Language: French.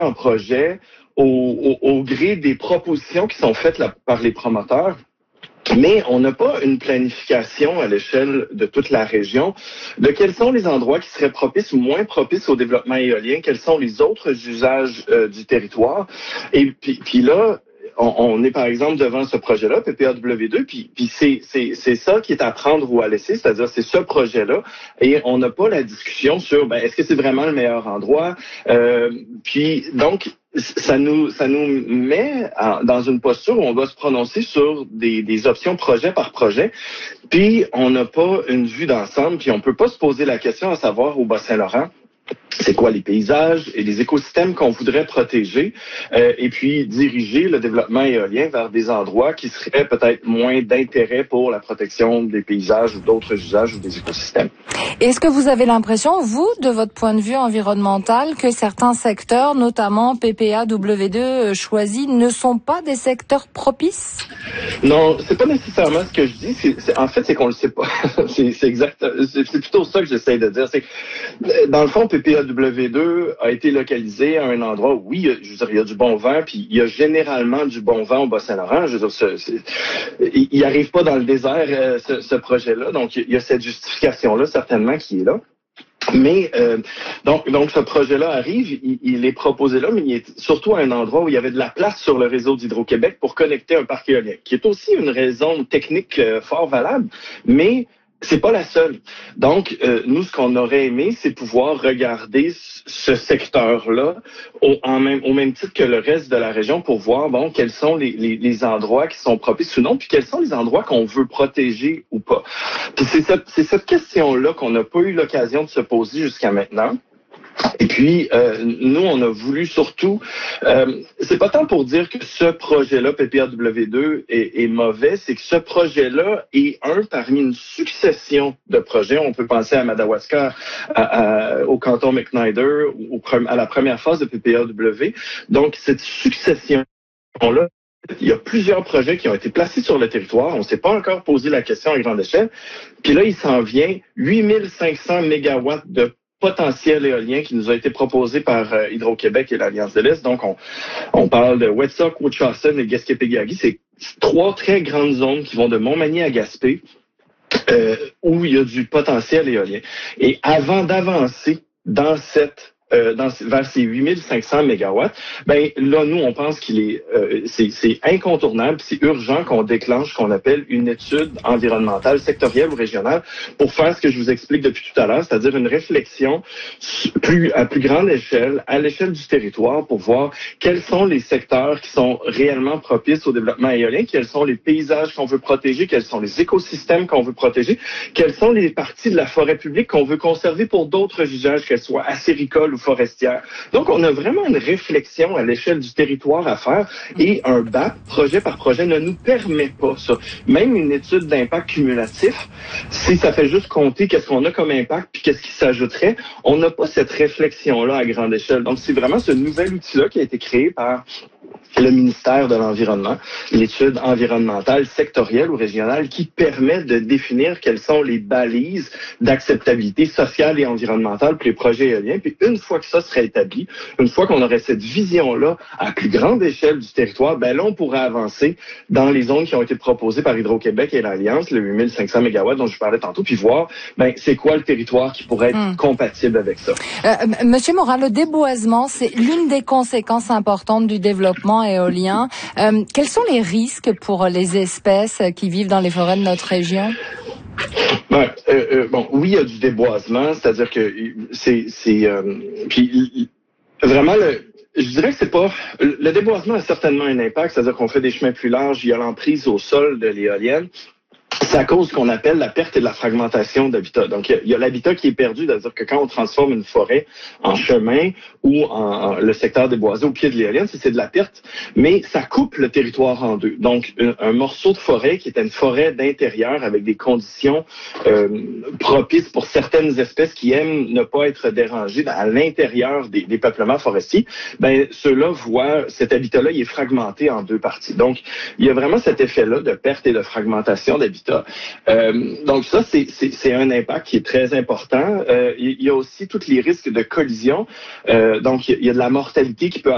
en projet au gré des propositions qui sont faites par les promoteurs. Mais on n'a pas une planification à l'échelle de toute la région de quels sont les endroits qui seraient propices ou moins propices au développement éolien, quels sont les autres usages du territoire. Et puis là, on est par exemple devant ce projet-là, PPAW2, puis c'est ça qui est à prendre ou à laisser, c'est-à-dire c'est ce projet-là, et on n'a pas la discussion sur est-ce que c'est vraiment le meilleur endroit. Puis donc ça nous met dans une posture où on doit se prononcer sur des options projet par projet, puis on n'a pas une vue d'ensemble, puis on peut pas se poser la question à savoir au Bas-Saint-Laurent, c'est quoi les paysages et les écosystèmes qu'on voudrait protéger et puis diriger le développement éolien vers des endroits qui seraient peut-être moins d'intérêt pour la protection des paysages ou d'autres usages ou des écosystèmes. Est-ce que vous avez l'impression, vous, de votre point de vue environnemental, que certains secteurs, notamment PPAW2 choisis, ne sont pas des secteurs propices? Non, c'est pas nécessairement ce que je dis. En fait, c'est qu'on le sait pas. c'est exact. C'est plutôt ça que j'essaie de dire. C'est dans le fond, PPAW2 a été localisé à un endroit où, oui, je veux dire, il y a du bon vent, puis il y a généralement du bon vent au Bas-Saint-Laurent. Je veux dire, il arrive pas dans le désert, ce projet-là. Donc, il y a cette justification-là, certainement, qui est là. Mais donc ce projet-là arrive, il est proposé là, mais il est surtout à un endroit où il y avait de la place sur le réseau d'Hydro-Québec pour connecter un parc éolien, qui est aussi une raison technique fort valable, mais c'est pas la seule. Donc, nous, ce qu'on aurait aimé, c'est pouvoir regarder ce secteur-là au même titre que le reste de la région pour voir, quels sont les endroits qui sont propices ou non, puis quels sont les endroits qu'on veut protéger ou pas. Puis c'est cette question-là qu'on n'a pas eu l'occasion de se poser jusqu'à maintenant. Et puis, nous, on a voulu surtout, c'est pas tant pour dire que ce projet-là, PPAW2, est mauvais, c'est que ce projet-là est un parmi une succession de projets. On peut penser à Madawaska, au canton McNider, à la première phase de PPAW. Donc, cette succession-là, il y a plusieurs projets qui ont été placés sur le territoire. On ne s'est pas encore posé la question à grande échelle. Puis là, il s'en vient 8500 mégawatts de potentiel éolien qui nous a été proposé par Hydro-Québec et l'Alliance de l'Est. Donc, on parle de Wet'suwet'en, Wet'suwet'en et Gaspé-Pégagi. C'est trois très grandes zones qui vont de Montmagny à Gaspé, où il y a du potentiel éolien. Et avant d'avancer dans vers ces 8500 mégawatts, là, nous, on pense c'est incontournable, c'est urgent qu'on déclenche ce qu'on appelle une étude environnementale sectorielle ou régionale pour faire ce que je vous explique depuis tout à l'heure, c'est-à-dire une réflexion à plus grande échelle, à l'échelle du territoire, pour voir quels sont les secteurs qui sont réellement propices au développement éolien, quels sont les paysages qu'on veut protéger, quels sont les écosystèmes qu'on veut protéger, quelles sont les parties de la forêt publique qu'on veut conserver pour d'autres usages, qu'elles soient acéricoles ou forestière. Donc, on a vraiment une réflexion à l'échelle du territoire à faire et un BAP, projet par projet, ne nous permet pas ça. Même une étude d'impact cumulatif, si ça fait juste compter qu'est-ce qu'on a comme impact puis qu'est-ce qui s'ajouterait, on n'a pas cette réflexion-là à grande échelle. Donc, c'est vraiment ce nouvel outil-là qui a été créé par le ministère de l'Environnement, l'étude environnementale sectorielle ou régionale qui permet de définir quelles sont les balises d'acceptabilité sociale et environnementale pour les projets éoliens. Puis une fois que ça serait établi, une fois qu'on aurait cette vision-là à plus grande échelle du territoire, là, on pourrait avancer dans les zones qui ont été proposées par Hydro-Québec et l'Alliance, le 8500 mégawatts dont je parlais tantôt, puis voir c'est quoi le territoire qui pourrait être compatible avec ça. Monsieur Morin, le déboisement, c'est l'une des conséquences importantes du développement éolien. Quels sont les risques pour les espèces qui vivent dans les forêts de notre région? Oui, il y a du déboisement, c'est-à-dire que puis vraiment je dirais que c'est pas le déboisement a certainement un impact, c'est-à-dire qu'on fait des chemins plus larges, il y a l'emprise au sol de l'éolienne. C'est à cause qu'on appelle la perte et de la fragmentation d'habitat. Donc, il y a l'habitat qui est perdu, c'est-à-dire que quand on transforme une forêt en chemin ou en le secteur déboisé au pied de l'éolienne, c'est de la perte, mais ça coupe le territoire en deux. Donc, un morceau de forêt qui était une forêt d'intérieur avec des conditions propices pour certaines espèces qui aiment ne pas être dérangées à l'intérieur des peuplements forestiers, ceux-là voient cet habitat-là, il est fragmenté en deux parties. Donc, il y a vraiment cet effet-là de perte et de fragmentation d'habitat. Donc ça, c'est un impact qui est très important. Il y a aussi tous les risques de collision. Donc, il y a de la mortalité qui peut